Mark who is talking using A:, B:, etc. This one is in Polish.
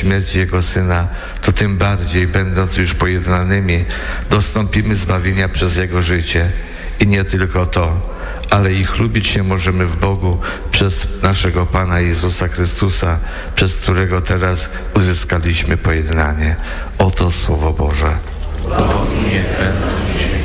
A: śmierci Jego Syna, to tym bardziej, będąc już pojednanymi, dostąpimy zbawienia przez Jego życie. I nie tylko to, ale i chlubić się możemy w Bogu przez naszego Pana Jezusa Chrystusa, przez którego teraz uzyskaliśmy pojednanie. Oto Słowo Boże.
B: Bogu niech będą dzięki.